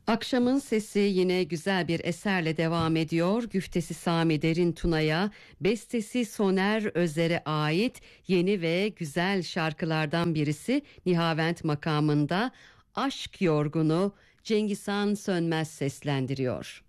Akşamın sesi yine güzel bir eserle devam ediyor. Güftesi Sami Derin Tuna'ya, bestesi Soner Özer'e ait yeni ve güzel şarkılardan birisi Nihavent makamında Aşk Yorgunu Cengizhan Sönmez seslendiriyor.